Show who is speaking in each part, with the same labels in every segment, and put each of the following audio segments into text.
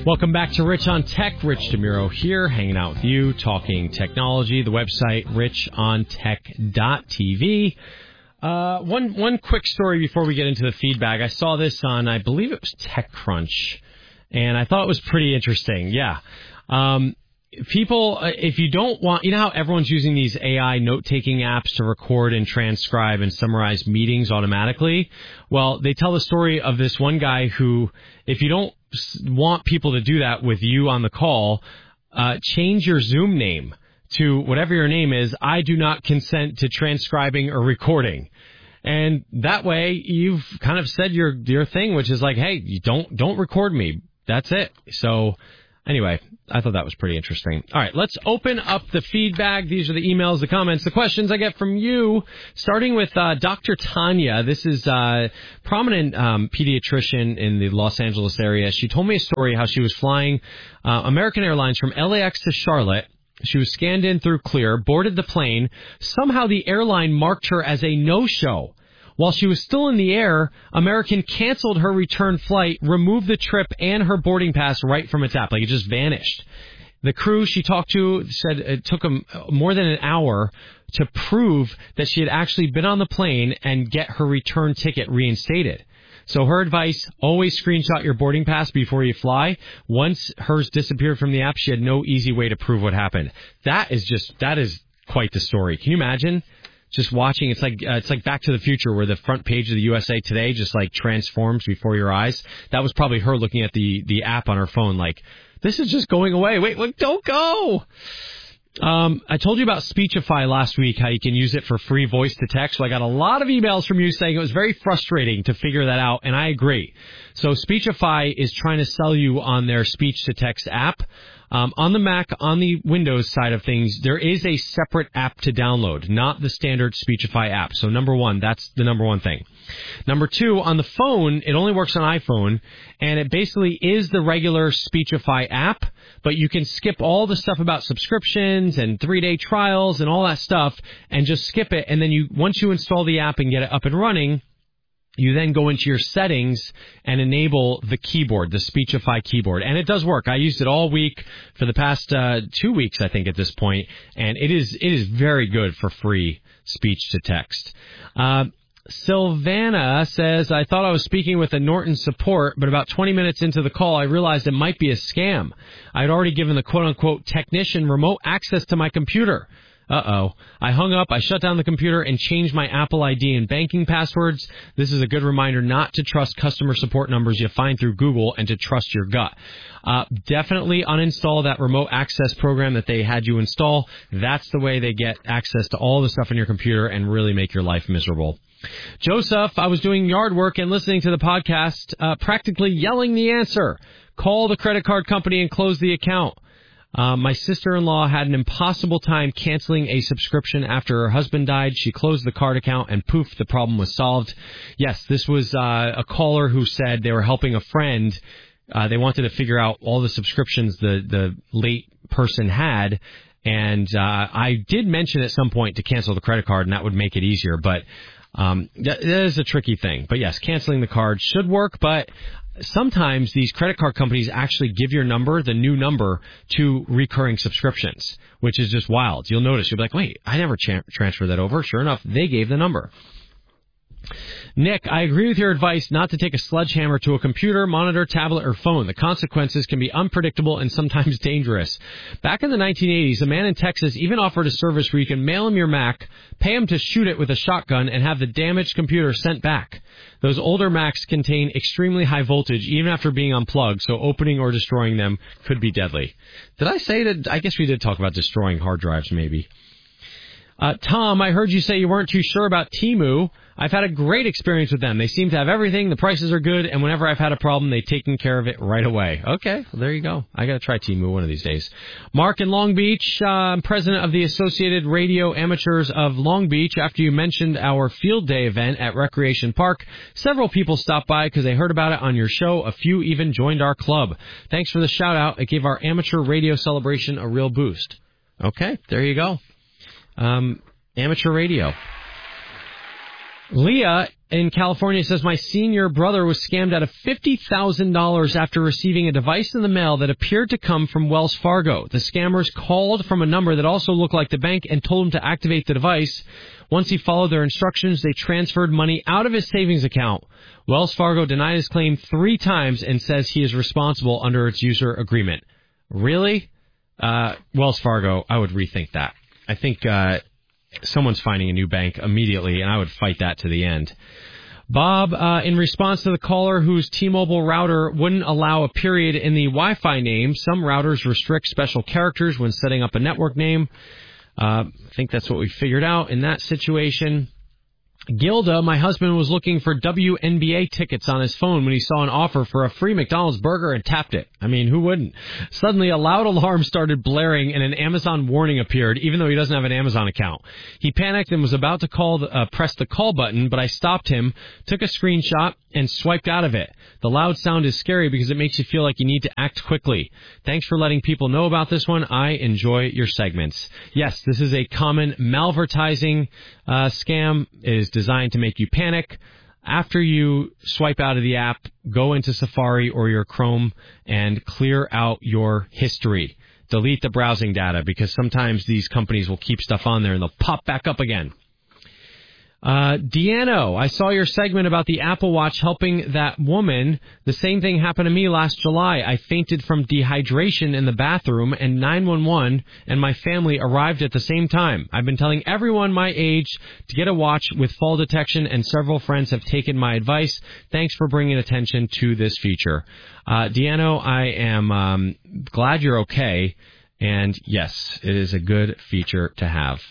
Speaker 1: Welcome back to Rich on Tech. Rich DeMuro here, hanging out with you, talking technology. The website, richontech.tv. One quick story before we get into the feedback. I saw this on, I believe it was TechCrunch, and I thought it was pretty interesting. Yeah. People, if you don't want, you know how everyone's using these AI note-taking apps to record and transcribe and summarize meetings automatically? Well, they tell the story of this one guy who, if you don't want people to do that with you on the call, change your Zoom name to whatever your name is. I do not consent to transcribing or recording. And that way, you've kind of said your thing, which is like, hey, you don't record me. That's it. So anyway, I thought that was pretty interesting. All right, let's open up the feedback. These are the emails, the comments, the questions I get from you, starting with Dr. Tanya. This is a prominent pediatrician in the Los Angeles area. She told me a story how she was flying American Airlines from LAX to Charlotte. She was scanned in through Clear, boarded the plane. Somehow the airline marked her as a no-show. While she was still in the air, American canceled her return flight, removed the trip and her boarding pass right from its app. Like, it just vanished. The crew she talked to said it took them more than an hour to prove that she had actually been on the plane and get her return ticket reinstated. So her advice, always screenshot your boarding pass before you fly. Once hers disappeared from the app, she had no easy way to prove what happened. That is quite the story. Can you imagine? Just watching, it's like Back to the Future, where the front page of the USA Today just like transforms before your eyes. That was probably her looking at the app on her phone, like, this is just going away. Wait, don't go. I told you about Speechify last week, how you can use it for free voice to text. So I got a lot of emails from you saying it was very frustrating to figure that out, and I agree. So Speechify is trying to sell you on their speech to text app. On the Mac, on the Windows side of things, there is a separate app to download, not the standard Speechify app. So number one, that's the number one thing. Number two, on the phone, it only works on iPhone, and it basically is the regular Speechify app, but you can skip all the stuff about subscriptions and 3-day trials and all that stuff and just skip it. And then once you install the app and get it up and running, you then go into your settings and enable the keyboard, the Speechify keyboard. And it does work. I used it all week for the past 2 weeks, I think, at this point. And it is very good for free speech to text. Sylvana says, I thought I was speaking with a Norton support, but about 20 minutes into the call, I realized it might be a scam. I had already given the quote-unquote technician remote access to my computer. Uh-oh. I hung up, I shut down the computer, and changed my Apple ID and banking passwords. This is a good reminder not to trust customer support numbers you find through Google and to trust your gut. Definitely uninstall that remote access program that they had you install. That's the way they get access to all the stuff in your computer and really make your life miserable. Joseph, I was doing yard work and listening to the podcast, practically yelling the answer. Call the credit card company and close the account. My sister-in-law had an impossible time canceling a subscription after her husband died. She closed the card account and poof, the problem was solved. Yes, this was a caller who said they were helping a friend. They wanted to figure out all the subscriptions the late person had. And I did mention at some point to cancel the credit card, and that would make it easier. But that is a tricky thing. But yes, canceling the card should work, but sometimes these credit card companies actually give your number, the new number, to recurring subscriptions, which is just wild. You'll notice, you'll be like, wait, I never transferred that over. Sure enough, they gave the number. Nick, I agree with your advice not to take a sledgehammer to a computer, monitor, tablet, or phone. The consequences can be unpredictable and sometimes dangerous. Back in the 1980s, a man in Texas even offered a service where you can mail him your Mac, pay him to shoot it with a shotgun, and have the damaged computer sent back. Those older Macs contain extremely high voltage even after being unplugged, so opening or destroying them could be deadly. Did I say that? I guess we did talk about destroying hard drives, maybe. Tom, I heard you say you weren't too sure about Temu. I've had a great experience with them. They seem to have everything. The prices are good, and whenever I've had a problem, they've taken care of it right away. Okay, well, there you go. I got to try Temu one of these days. Mark in Long Beach, I'm president of the Associated Radio Amateurs of Long Beach. After you mentioned our field day event at Recreation Park, several people stopped by because they heard about it on your show. A few even joined our club. Thanks for the shout-out. It gave our amateur radio celebration a real boost. Okay, there you go. Amateur radio. Leah in California says, my senior brother was scammed out of $50,000 after receiving a device in the mail that appeared to come from Wells Fargo. The scammers called from a number that also looked like the bank and told him to activate the device. Once he followed their instructions, they transferred money out of his savings account. Wells Fargo denied his claim 3 times and says he is responsible under its user agreement. Really? Wells Fargo, I would rethink that. I think someone's finding a new bank immediately, and I would fight that to the end. Bob, in response to the caller whose T-Mobile router wouldn't allow a period in the Wi-Fi name, some routers restrict special characters when setting up a network name. I think that's what we figured out in that situation. Gilda, my husband was looking for WNBA tickets on his phone when he saw an offer for a free McDonald's burger and tapped it. I mean, who wouldn't? Suddenly, a loud alarm started blaring and an Amazon warning appeared, even though he doesn't have an Amazon account. He panicked and was about to press the call button, but I stopped him, took a screenshot, and swiped out of it. The loud sound is scary because it makes you feel like you need to act quickly. Thanks for letting people know about this one. I enjoy your segments. Yes, this is a common malvertising scam. It is designed to make you panic. After you swipe out of the app, go into Safari or your Chrome and clear out your history. Delete the browsing data because sometimes these companies will keep stuff on there and they'll pop back up again. Deanno, I saw your segment about the Apple Watch helping that woman. The same thing happened to me last July. I fainted from dehydration in the bathroom, and 911 and my family arrived at the same time. I've been telling everyone my age to get a watch with fall detection, and several friends have taken my advice. Thanks for bringing attention to this feature. Deanno, I am glad you're okay, and yes, it is a good feature to have.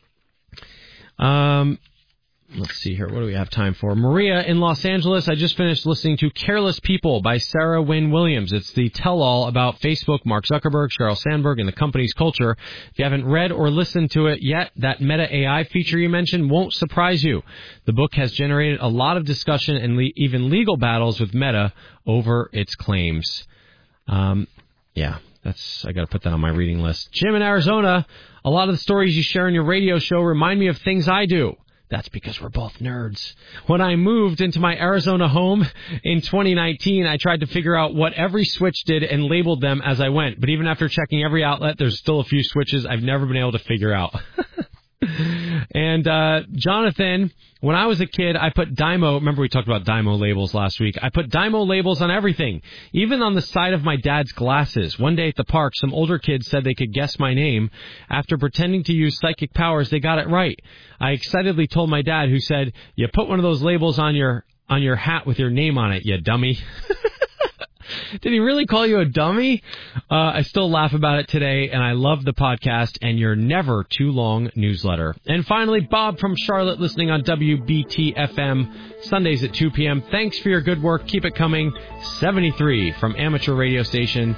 Speaker 1: Let's see here. What do we have time for? Maria in Los Angeles. I just finished listening to Careless People by Sarah Wynne Williams. It's the tell-all about Facebook, Mark Zuckerberg, Sheryl Sandberg, and the company's culture. If you haven't read or listened to it yet, that Meta AI feature you mentioned won't surprise you. The book has generated a lot of discussion and even legal battles with Meta over its claims. I got to put that on my reading list. Jim in Arizona. A lot of the stories you share in your radio show remind me of things I do. That's because we're both nerds. When I moved into my Arizona home in 2019, I tried to figure out what every switch did and labeled them as I went. But even after checking every outlet, there's still a few switches I've never been able to figure out. And Jonathan, when I was a kid, I put Dymo. Remember we talked about Dymo labels last week. I put Dymo labels on everything, even on the side of my dad's glasses. One day at the park, some older kids said they could guess my name. After pretending to use psychic powers, they got it right. I excitedly told my dad, who said, "You put one of those labels on your hat with your name on it, you dummy." Did he really call you a dummy? I still laugh about it today, and I love the podcast and your Never Too Long newsletter. And finally, Bob from Charlotte, listening on WBT-FM, Sundays at 2 p.m. Thanks for your good work. Keep it coming. 73 from amateur radio station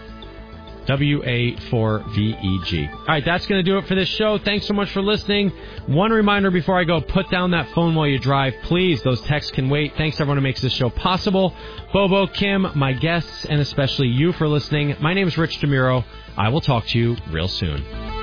Speaker 1: WA4VEG. All right, that's going to do it for this show. Thanks so much for listening. One reminder before I go, put down that phone while you drive, please. Those texts can wait. Thanks to everyone who makes this show possible. Bobo, Kim, my guests, and especially you for listening. My name is Rich DeMuro. I will talk to you real soon.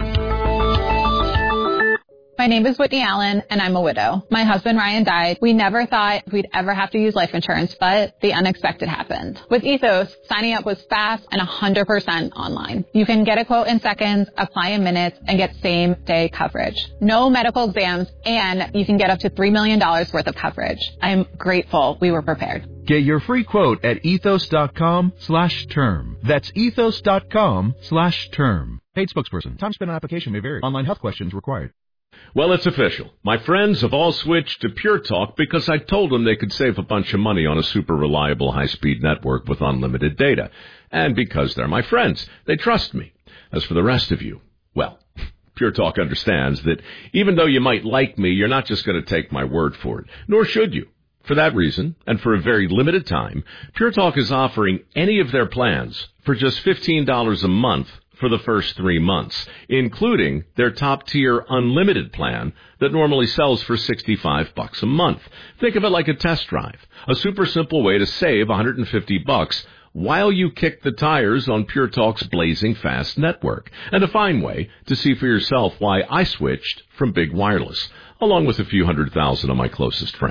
Speaker 2: My name is Whitney Allen, and I'm a widow. My husband, Ryan, died. We never thought we'd ever have to use life insurance, but the unexpected happened. With Ethos, signing up was fast and 100% online. You can get a quote in seconds, apply in minutes, and get same-day coverage. No medical exams, and you can get up to $3 million worth of coverage. I'm grateful we were prepared.
Speaker 3: Get your free quote at ethos.com/term. That's ethos.com/term. Paid spokesperson. Time spent on application may vary. Online health questions required.
Speaker 4: Well, it's official. My friends have all switched to Pure Talk because I told them they could save a bunch of money on a super reliable high-speed network with unlimited data. And because they're my friends, they trust me. As for the rest of you, well, Pure Talk understands that even though you might like me, you're not just going to take my word for it, nor should you. For that reason, and for a very limited time, Pure Talk is offering any of their plans for just $15 a month for the first 3 months, including their top-tier unlimited plan that normally sells for $65 a month. Think of it like a test drive, a super simple way to save $150 while you kick the tires on Pure Talk's blazing fast network, and a fine way to see for yourself why I switched from Big Wireless, along with a few 100,000 of my closest friends.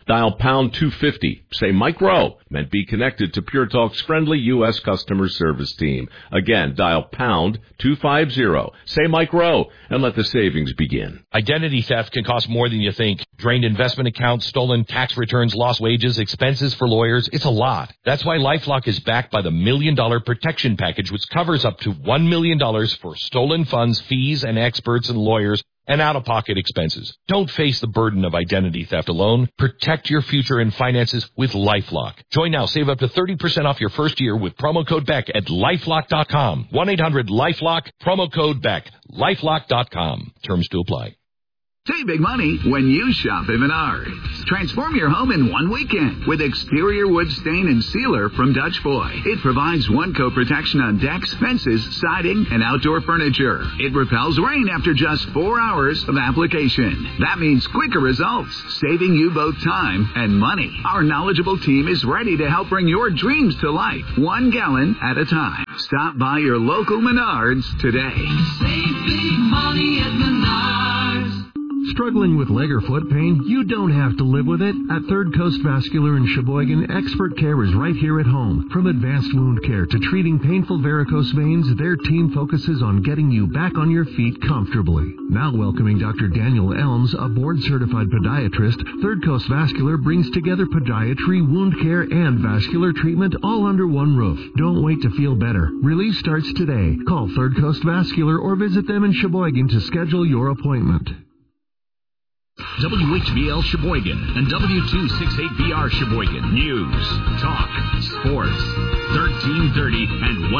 Speaker 4: Dial pound 250. Say Mike Rowe, and be connected to Pure Talk's friendly U.S. customer service team. Again, dial pound 250. Say Mike Rowe, and let the savings begin.
Speaker 5: Identity theft can cost more than you think. Drained investment accounts, stolen tax returns, lost wages, expenses for lawyers. It's a lot. That's why LifeLock is backed by the $1 Million Protection Package, which covers up to $1 million for stolen funds, fees, and experts and lawyers, and out-of-pocket expenses. Don't face the burden of identity theft alone. Protect your future and finances with LifeLock. Join now. Save up to 30% off your first year with promo code BECK at LifeLock.com. 1-800-LifeLock, promo code BECK. LifeLock.com. Terms to apply.
Speaker 6: Save big money when you shop at Menards. Transform your home in one weekend with exterior wood stain and sealer from Dutch Boy. It provides one-coat protection on decks, fences, siding, and outdoor furniture. It repels rain after just 4 hours of application. That means quicker results, saving you both time and money. Our knowledgeable team is ready to help bring your dreams to life, 1 gallon at a time. Stop by your local Menards today.
Speaker 7: Save big money at Menards.
Speaker 8: Struggling with leg or foot pain? You don't have to live with it. At Third Coast Vascular in Sheboygan, expert care is right here at home. From advanced wound care to treating painful varicose veins, their team focuses on getting you back on your feet comfortably. Now welcoming Dr. Daniel Elms, a board-certified podiatrist, Third Coast Vascular brings together podiatry, wound care, and vascular treatment all under one roof. Don't wait to feel better. Relief starts today. Call Third Coast Vascular or visit them in Sheboygan to schedule your appointment.
Speaker 9: WHBL Sheboygan and W268BR Sheboygan. News, talk, sports, 1330 and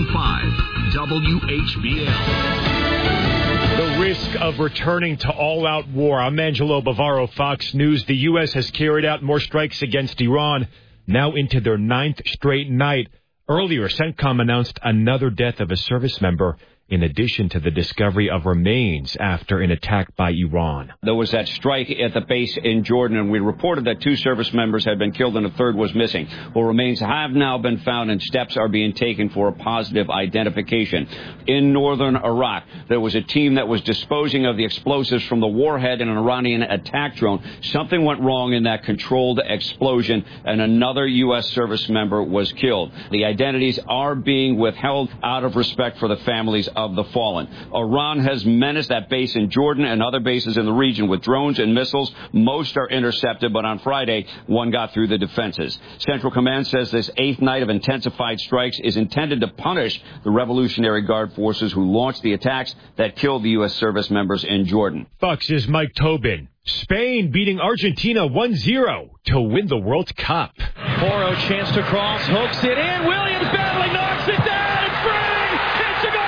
Speaker 9: 101.5 WHBL.
Speaker 10: The risk of returning to all-out war. I'm Angelo Bavaro, Fox News. The U.S. has carried out more strikes against Iran, now into their 9th straight night. Earlier, CENTCOM announced another death of a service member, in addition to the discovery of remains after an attack by Iran.
Speaker 11: There was that strike at the base in Jordan, and we reported that 2 service members had been killed and a third was missing. Well, remains have now been found, and steps are being taken for a positive identification. In northern Iraq, there was a team that was disposing of the explosives from the warhead in an Iranian attack drone. Something went wrong in that controlled explosion, and another U.S. service member was killed. The identities are being withheld out of respect for the families of the fallen. Iran has menaced that base in Jordan and other bases in the region with drones and missiles. Most are intercepted, but on Friday, one got through the defenses. Central Command says this 8th night of intensified strikes is intended to punish the Revolutionary Guard forces who launched the attacks that killed the U.S. service members in Jordan.
Speaker 10: Fox's Mike Tobin. Spain beating Argentina 1-0 to win the World Cup.
Speaker 12: Moro chance to cross, hooks it in. Williams battling, knocks it down. It's free. It's a goal.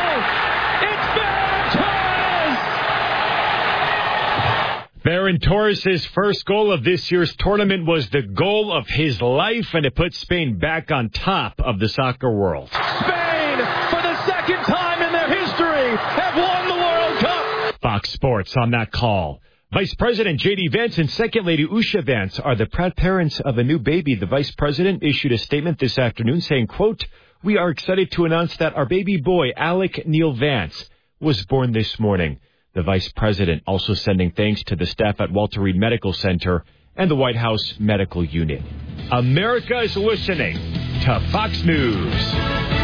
Speaker 10: Ferran Torres' first goal of this year's tournament was the goal of his life, and it put Spain back on top of the soccer world.
Speaker 12: Spain, for the second time in their history, have won the World Cup.
Speaker 10: Fox Sports on that call. Vice President J.D. Vance and Second Lady Usha Vance are the proud parents of a new baby. The Vice President issued a statement this afternoon saying, quote, "We are excited to announce that our baby boy, Alec Neil Vance, was born this morning." The Vice President also sending thanks to the staff at Walter Reed Medical Center and the White House Medical Unit. America is listening to Fox News.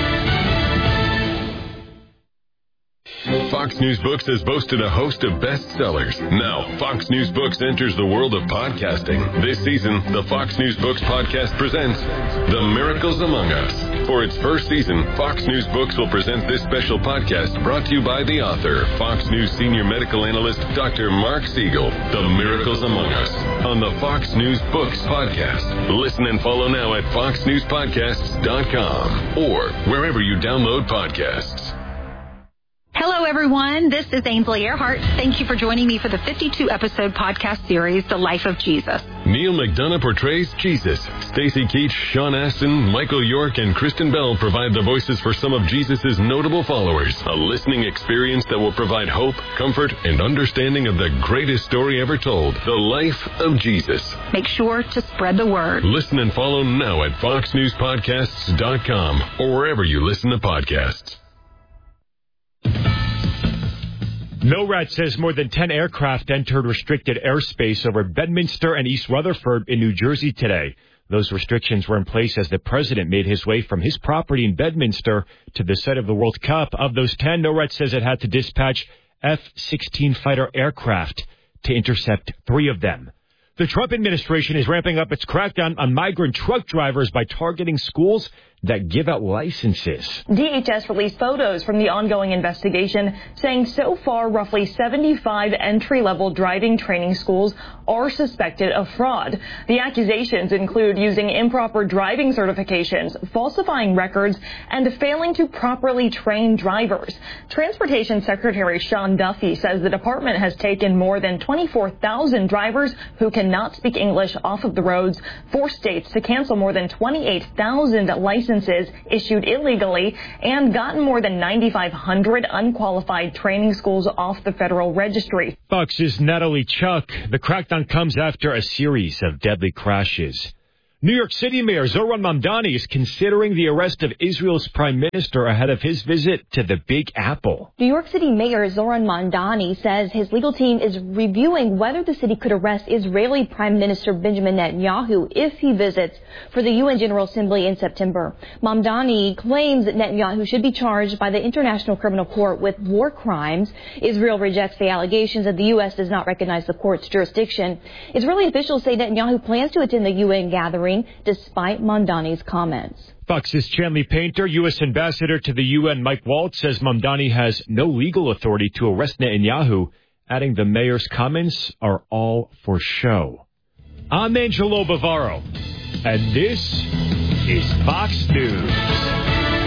Speaker 13: Fox News Books has boasted a host of bestsellers. Now, Fox News Books enters the world of podcasting. This season, the Fox News Books podcast presents The Miracles Among Us. For its first season, Fox News Books will present this special podcast brought to you by the author, Fox News senior medical analyst, Dr. Mark Siegel. The Miracles Among Us on the Fox News Books podcast. Listen and follow now at foxnewspodcasts.com or wherever you download podcasts.
Speaker 14: Hello, everyone. This is Ainsley Earhart. Thank you for joining me for the 52-episode podcast series, The Life of Jesus.
Speaker 13: Neil McDonough portrays Jesus. Stacey Keach, Sean Astin, Michael York, and Kristen Bell provide the voices for some of Jesus' notable followers. A listening experience that will provide hope, comfort, and understanding of the greatest story ever told, the life of Jesus.
Speaker 14: Make sure to spread the word.
Speaker 13: Listen and follow now at foxnewspodcasts.com or wherever you listen to podcasts.
Speaker 10: NORAD says more than 10 aircraft entered restricted airspace over Bedminster and East Rutherford in New Jersey today. Those restrictions were in place as the president made his way from his property in Bedminster to the site of the World Cup. Of those 10, NORAD says it had to dispatch F-16 fighter aircraft to intercept 3 of them. The Trump administration is ramping up its crackdown on migrant truck drivers by targeting schools that give out licenses.
Speaker 15: DHS released photos from the ongoing investigation saying so far roughly 75 entry-level driving training schools are suspected of fraud. The accusations include using improper driving certifications, falsifying records, and failing to properly train drivers. Transportation Secretary Sean Duffy says the department has taken more than 24,000 drivers who cannot speak English off of the roads, forced states to cancel more than 28,000 licenses issued illegally, and gotten more than 9,500 unqualified training schools off the federal registry.
Speaker 10: Fox's Natalie Chuck. The crackdown comes after a series of deadly crashes. New York City Mayor Zohran Mamdani is considering the arrest of Israel's prime minister ahead of his visit to the Big Apple.
Speaker 16: New York City Mayor Zohran Mamdani says his legal team is reviewing whether the city could arrest Israeli Prime Minister Benjamin Netanyahu if he visits for the UN General Assembly in September. Mamdani claims that Netanyahu should be charged by the International Criminal Court with war crimes. Israel rejects the allegations that the U.S. does not recognize the court's jurisdiction. Israeli officials say Netanyahu plans to attend the UN gathering despite Mamdani's comments.
Speaker 10: Fox's Chanley Painter, U.S. Ambassador to the UN Mike Waltz, says Mamdani has no legal authority to arrest Netanyahu, adding the mayor's comments are all for show. I'm Angelo Bavaro, and this is Fox News.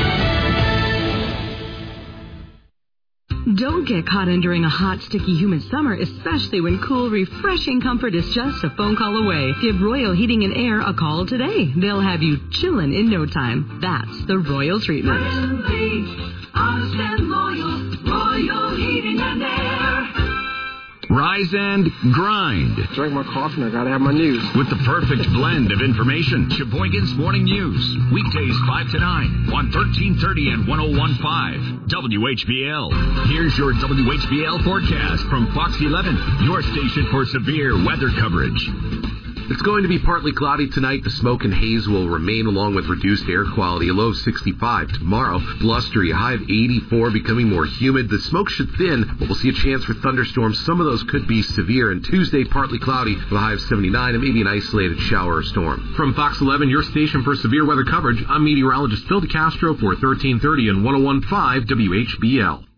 Speaker 17: Don't get caught in during a hot, sticky, humid summer, especially when cool, refreshing comfort is just a phone call away. Give Royal Heating and Air a call today. They'll have you chillin' in no time. That's the Royal treatment.
Speaker 7: Friendly, honest and loyal, Royal Heating and Air.
Speaker 9: Rise and grind.
Speaker 18: Drink my coffee and I gotta have my news.
Speaker 9: With the perfect blend of information. Sheboygan's Morning News. Weekdays 5 to 9 on 1330 and 101.5 WHBL. Here's your WHBL forecast from Fox 11, your station for severe weather coverage.
Speaker 19: It's going to be partly cloudy tonight. The smoke and haze will remain along with reduced air quality. A low of 65. Tomorrow, blustery, a high of 84, becoming more humid. The smoke should thin, but we'll see a chance for thunderstorms. Some of those could be severe. And Tuesday, partly cloudy, with a high of 79 and maybe an isolated shower or storm. From Fox 11, your station for severe weather coverage, I'm meteorologist Phil DeCastro for 1330 and 101.5 WHBL.